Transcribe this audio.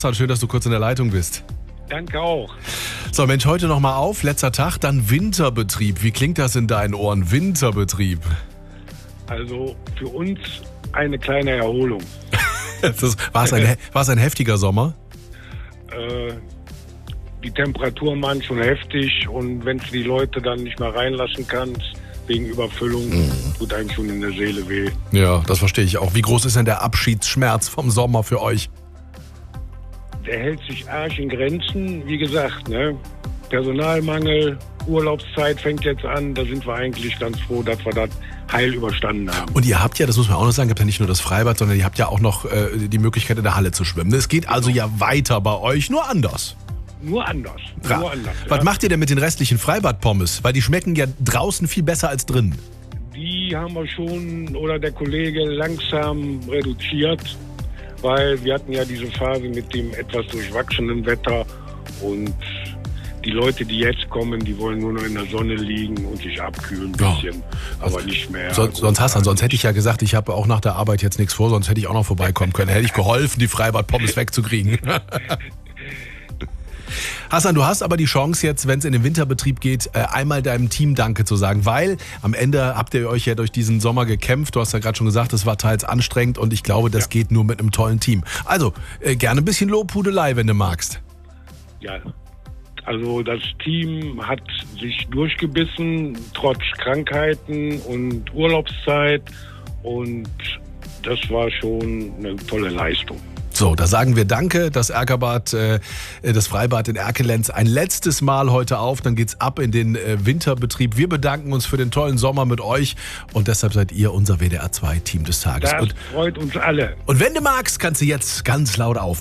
Schön, dass du kurz in der Leitung bist. Danke auch. So, Mensch, heute nochmal auf, letzter Tag, dann Winterbetrieb. Wie klingt das in deinen Ohren, Winterbetrieb? Also für uns eine kleine Erholung. War es ein heftiger Sommer? Die Temperaturen waren schon heftig und wenn du die Leute dann nicht mehr reinlassen kannst, wegen Überfüllung, tut einem schon in der Seele weh. Ja, das verstehe ich auch. Wie groß ist denn der Abschiedsschmerz vom Sommer für euch? Der hält sich arg in Grenzen, wie gesagt, ne? Personalmangel, Urlaubszeit fängt jetzt an, da sind wir eigentlich ganz froh, dass wir das heil überstanden haben. Und ihr habt ja, das muss man auch noch sagen, ihr habt ja nicht nur das Freibad, sondern ihr habt ja auch noch die Möglichkeit in der Halle zu schwimmen. Es geht also ja weiter bei euch, nur anders. Nur anders. Was Ja. macht ihr denn mit den restlichen Freibad-Pommes? Weil die schmecken ja draußen viel besser als drin. Die haben wir schon, oder der Kollege, langsam reduziert, weil wir hatten ja diese Phase mit dem etwas durchwachsenen Wetter und die Leute, die jetzt kommen, die wollen nur noch in der Sonne liegen und sich abkühlen ein bisschen, aber nicht mehr. Sonst hätte ich ja gesagt, ich habe auch nach der Arbeit jetzt nichts vor, sonst hätte ich auch noch vorbeikommen können. Hätte ich geholfen, die Freibad-Pommes wegzukriegen. Hassan, du hast aber die Chance jetzt, wenn es in den Winterbetrieb geht, einmal deinem Team Danke zu sagen, weil am Ende habt ihr euch ja durch diesen Sommer gekämpft. Du hast ja gerade schon gesagt, es war teils anstrengend und ich glaube, das geht nur mit einem tollen Team. Also, gerne ein bisschen Lobhudelei, wenn du magst. Ja, also das Team hat sich durchgebissen, trotz Krankheiten und Urlaubszeit und das war schon eine tolle Leistung. So, da sagen wir Danke, das Erkerbad, das Freibad in Erkelenz ein letztes Mal heute auf, dann geht's ab in den Winterbetrieb. Wir bedanken uns für den tollen Sommer mit euch und deshalb seid ihr unser WDR 2 Team des Tages. Das freut uns alle. Und wenn du magst, kannst du jetzt ganz laut auf.